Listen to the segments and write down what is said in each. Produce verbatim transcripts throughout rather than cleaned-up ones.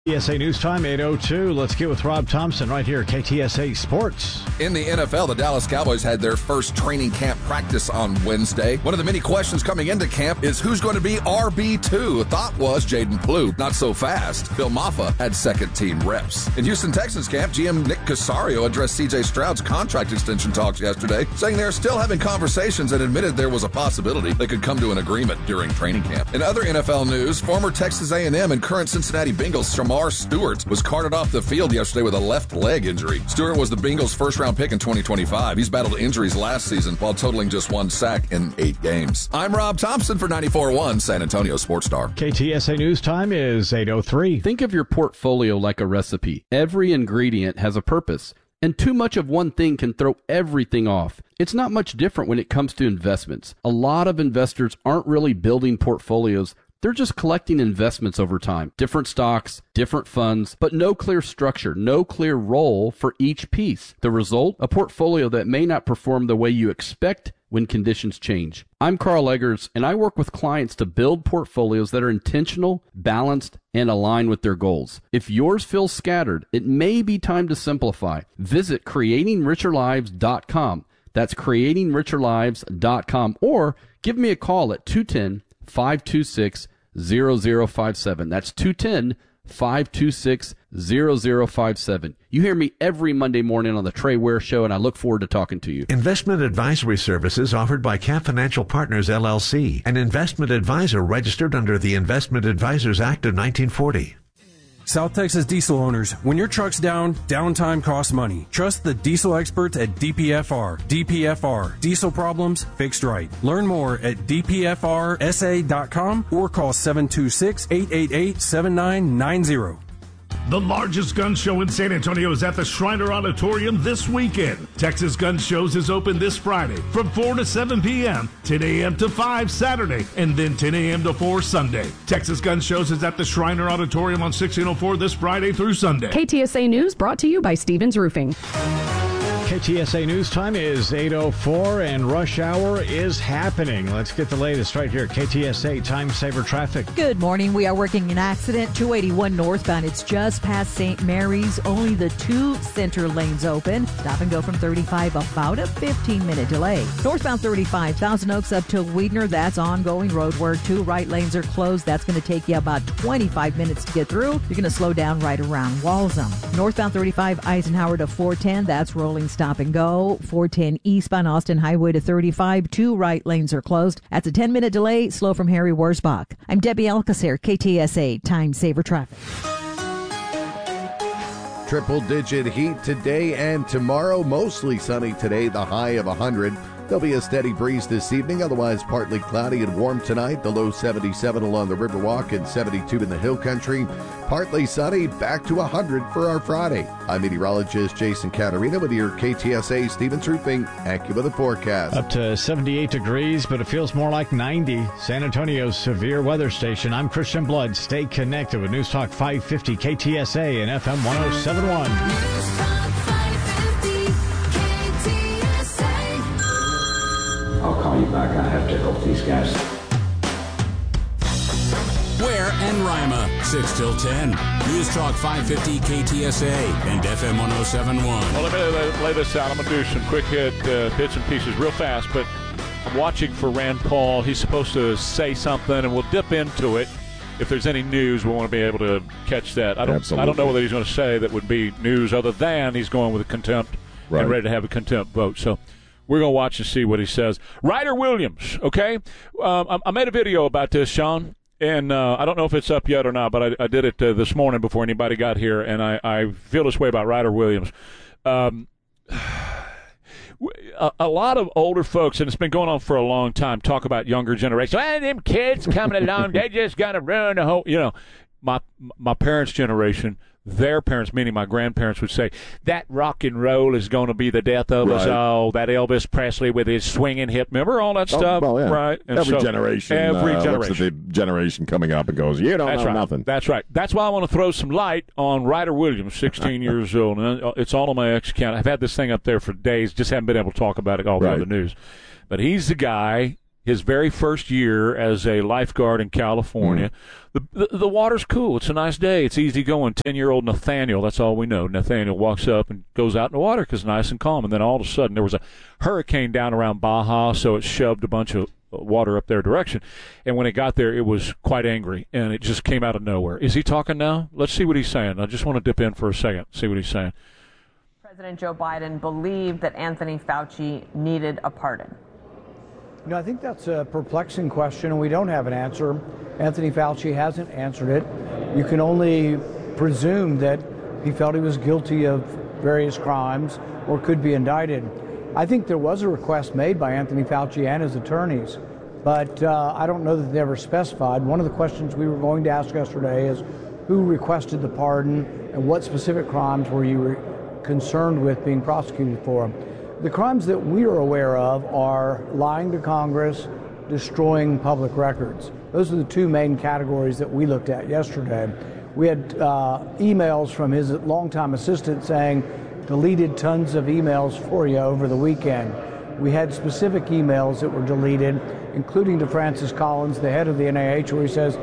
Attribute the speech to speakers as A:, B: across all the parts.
A: K T S A News Time, eight oh two. Let's get with Rob Thompson right here, K T S A Sports.
B: In the N F L, the Dallas Cowboys had their first training camp practice on Wednesday. One of the many questions coming into camp is who's going to be R B two? The thought was Jaden Plouffe. Not so fast. Phil Maffa had second-team reps. In Houston Texans camp, G M Nick Casario addressed C J Stroud's contract extension talks yesterday, saying they're still having conversations and admitted there was a possibility they could come to an agreement during training camp. In other N F L news, former Texas A and M and current Cincinnati Bengals Shamar Stewart was carted off the field yesterday with a left leg injury. Stewart was the Bengals' first-round pick in twenty twenty-five. He's battled injuries last season while totaling just one sack in eight games. I'm Rob Thompson for ninety-four point one San Antonio Sports Star.
A: K T S A News Time is eight oh three.
C: Think of your portfolio like a recipe. Every ingredient has a purpose, and too much of one thing can throw everything off. It's not much different when it comes to investments. A lot of investors aren't really building portfolios. They're just collecting investments over time. Different stocks, different funds, but no clear structure, no clear role for each piece. The result? A portfolio that may not perform the way you expect when conditions change. I'm Carl Eggers, and I work with clients to build portfolios that are intentional, balanced, and align with their goals. If yours feels scattered, it may be time to simplify. Visit creating richer lives dot com. That's creating richer lives dot com, or give me a call at two one zero, five two six, zero zero five seven. That's two one zero, five two six, zero zero five seven. You hear me every Monday morning on the Trey Ware Show, and I look forward to talking to you.
D: Investment advisory services offered by Cap Financial Partners, L L C, an investment advisor registered under the Investment Advisors Act of nineteen forty.
E: South Texas diesel owners, when your truck's down, downtime costs money. Trust the diesel experts at D P F R. D P F R. Diesel problems fixed right. Learn more at d p f r s a dot com or call seven two six, eight eight eight, seven nine nine zero.
F: The largest gun show in San Antonio is at the Shriner Auditorium this weekend. Texas Gun Shows is open this Friday from four to seven p.m., ten a.m. to five Saturday, and then ten a.m. to four Sunday. Texas Gun Shows is at the Shriner Auditorium on sixteen oh four this Friday through Sunday.
G: K T S A News brought to you by Stevens Roofing.
A: K T S A News Time is eight oh four, and rush hour is happening. Let's get the latest right here. K T S A Time Saver Traffic.
H: Good morning. We are working an accident, two eighty-one northbound. It's just past Saint Mary's. Only the two center lanes open. Stop and go from thirty-five, about a fifteen-minute delay. Northbound thirty-five, Thousand Oaks up to Weidner. That's ongoing road work. Two right lanes are closed. That's going to take you about twenty-five minutes to get through. You're going to slow down right around Walzem. Northbound thirty-five, Eisenhower to four ten. That's rolling stop and go. four ten eastbound Austin Highway to thirty-five. Two right lanes are closed. That's a ten-minute delay. Slow from Harry Wurzbach. I'm Debbie Alcacer, K T S A Time Saver Traffic.
I: Triple-digit heat today and tomorrow. Mostly sunny today, the high of one hundred. There'll be a steady breeze this evening, otherwise partly cloudy and warm tonight. The low seventy-seven along the Riverwalk and seventy-two in the Hill Country. Partly sunny, back to one hundred for our Friday. I'm meteorologist Jason Caterina with your K T S A Stevens Roofing AccuWeather forecast.
A: Up to seventy-eight degrees, but it feels more like ninety. San Antonio's severe weather station. I'm Christian Blood. Stay connected with News Talk five fifty K T S A and F M one oh seven point one.
J: News Talk five fifty K T S A.
K: I'll call you back. I have to help these guys.
L: Ware and Rima, six till ten. News Talk five fifty K T S A and F M one oh seven point one.
M: Well, let me lay, lay this out. I'm going to do some quick hit uh, bits and pieces real fast, but I'm watching for Rand Paul. He's supposed to say something, and we'll dip into it. If there's any news, we want to be able to catch that. I don't,
N: Absolutely.
M: I don't know whether he's going to say that would be news other than he's going with a contempt
N: right.
M: and ready to have a contempt vote. So we're going to watch and see what he says. Ryder Williams, okay? Um, I, I made a video about this, Sean. And uh, I don't know if it's up yet or not, but I, I did it uh, this morning before anybody got here, and I, I feel this way about Ryder Williams. Um, a, a lot of older folks, and it's been going on for a long time, talk about younger generation. Hey, them kids coming along, they just got to ruin the whole, you know. My my parents' generation, their parents, meaning my grandparents, would say, that rock and roll is going to be the death of right. us all. That Elvis Presley with his swinging hip. Remember all that stuff?
N: Oh, well, yeah.
M: Right? And
N: every
M: so,
N: generation.
M: Every
N: uh,
M: generation.
N: Looks at the generation coming up and goes, you don't
M: That's
N: know
M: right.
N: nothing.
M: That's right. That's why I want to throw some light on Ryder Williams, sixteen years old. And it's all on my X account. I've had this thing up there for days, just haven't been able to talk about it all
N: right.
M: over the news. But he's the guy his very first year as a lifeguard in California. Mm. The, the the water's cool. It's a nice day. It's easy going. Ten-year-old Nathaniel, that's all we know. Nathaniel walks up and goes out in the water because it's nice and calm. And then all of a sudden there was a hurricane down around Baja, so it shoved a bunch of water up their direction. And when it got there, it was quite angry, and it just came out of nowhere. Is he talking now? Let's see what he's saying. I just want to dip in for a second, see what he's saying.
O: President Joe Biden believed that Anthony Fauci needed a pardon.
P: No, I think that's a perplexing question, and we don't have an answer. Anthony Fauci hasn't answered it. You can only presume that he felt he was guilty of various crimes or could be indicted. I think there was a request made by Anthony Fauci and his attorneys, but uh, I don't know that they ever specified. One of the questions we were going to ask yesterday is who requested the pardon and what specific crimes were you re- concerned with being prosecuted for? The crimes that we are aware of are lying to Congress, destroying public records. Those are the two main categories that we looked at yesterday. We had uh, emails from his longtime assistant saying, deleted tons of emails for you over the weekend. We had specific emails that were deleted, including to Francis Collins, the head of the N I H, where he says,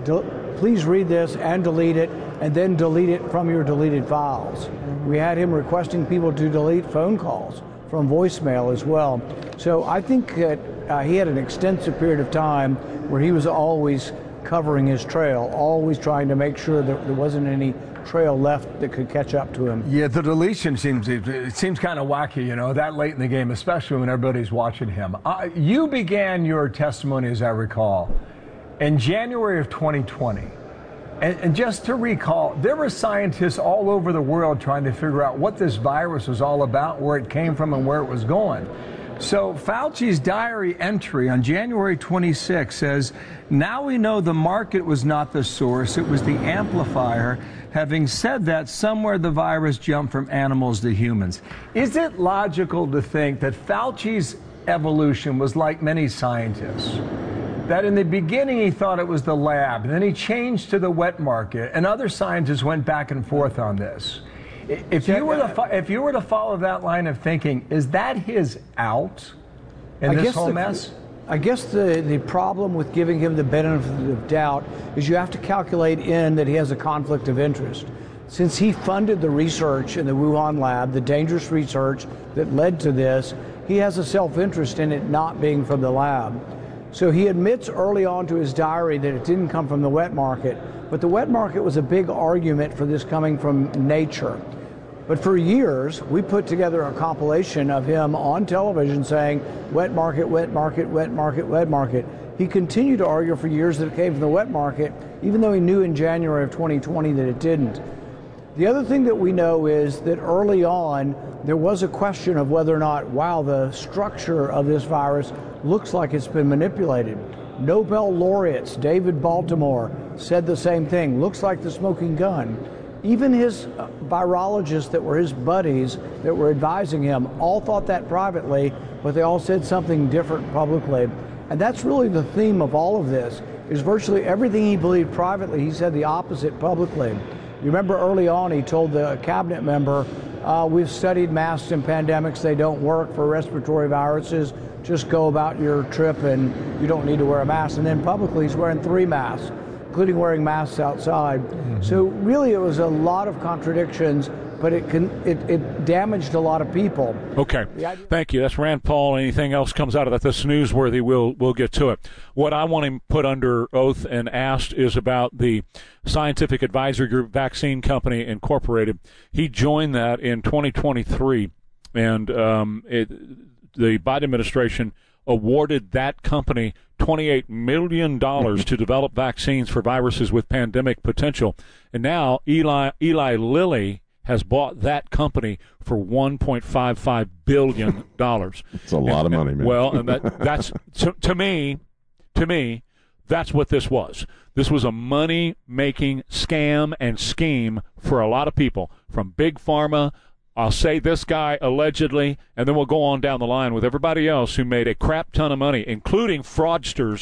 P: please read this and delete it, and then delete it from your deleted files. We had him requesting people to delete phone calls from voicemail as well. So I think that uh, he had an extensive period of time where he was always covering his trail, always trying to make sure that there wasn't any trail left that could catch up to him.
Q: Yeah, the deletion seems it seems kind of wacky, you know, that late in the game, especially when everybody's watching him. Uh, you began your testimony, as I recall, in January of twenty twenty. And, and just to recall, there were scientists all over the world trying to figure out what this virus was all about, where it came from, and where it was going. So Fauci's diary entry on January twenty-sixth says, now we know the market was not the source, it was the amplifier. Having said that, somewhere the virus jumped from animals to humans. Is it logical to think that Fauci's evolution was like many scientists? That in the beginning he thought it was the lab, and then he changed to the wet market, and other scientists went back and forth on this. If you were to fo- if you were to follow that line of thinking, is that his out in
P: I
Q: this
P: guess
Q: whole
P: the,
Q: mess?
P: I guess the, the problem with giving him the benefit of doubt is you have to calculate in that he has a conflict of interest. Since he funded the research in the Wuhan lab, the dangerous research that led to this, he has a self-interest in it not being from the lab. So he admits early on to his diary that it didn't come from the wet market, but the wet market was a big argument for this coming from nature. But for years, we put together a compilation of him on television saying, wet market, wet market, wet market, wet market. He continued to argue for years that it came from the wet market, even though he knew in January of twenty twenty that it didn't. The other thing that we know is that early on, there was a question of whether or not, wow, the structure of this virus looks like it's been manipulated. Nobel laureates, David Baltimore, said the same thing, looks like the smoking gun. Even his virologists that were his buddies that were advising him all thought that privately, but they all said something different publicly. And that's really the theme of all of this, is virtually everything he believed privately, he said the opposite publicly. You remember early on he told the cabinet member, uh, we've studied masks and pandemics, they don't work for respiratory viruses, just go about your trip and you don't need to wear a mask. And then publicly he's wearing three masks, including wearing masks outside. Mm-hmm. So really it was a lot of contradictions, but it can it, it damaged a lot of people.
M: Okay, thank you. That's Rand Paul. Anything else comes out of that that's newsworthy, we'll, we'll get to it. What I want him put under oath and asked is about the Scientific Advisory Group Vaccine Company Incorporated. He joined that in twenty twenty-three, and um, it, the Biden administration awarded that company twenty-eight million dollars to develop vaccines for viruses with pandemic potential. And now Eli Eli Lilly has bought that company for one point five five billion dollars.
N: It's a lot
M: and,
N: of money, man.
M: Well, and that, that's to, to me, to me, that's what this was. This was a money-making scam and scheme for a lot of people, from Big Pharma. I'll say this guy allegedly, and then we'll go on down the line with everybody else who made a crap ton of money, including fraudsters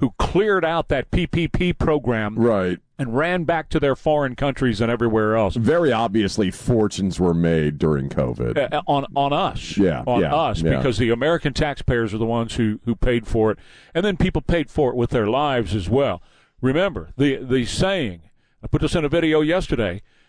M: who cleared out that P P P program
N: right.
M: and ran back to their foreign countries and everywhere else.
N: Very obviously, fortunes were made during COVID.
M: Uh, on on us.
N: Yeah,
M: on
N: yeah,
M: us,
N: yeah.
M: because the American taxpayers are the ones who, who paid for it. And then people paid for it with their lives as well. Remember, the, the saying, I put this in a video yesterday,